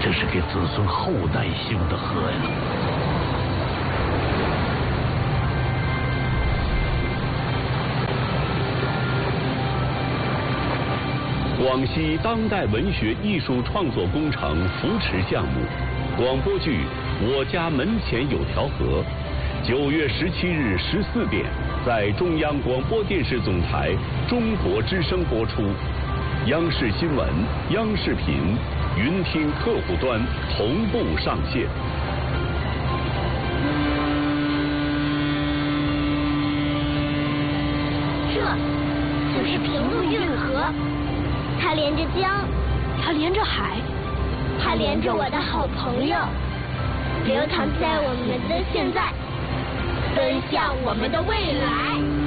这是给子孙后代修的河呀。 广西当代文学艺术创作工程扶持项目广播剧《我家门前有条河》，9月17日14点在中央广播电视总台中国之声播出，央视新闻、央视频、云听客户端同步上线。 这就是平陆运河。它连着江， 它连着海， 它连着我的好朋友，流淌在我们的现在，奔向我们的未来。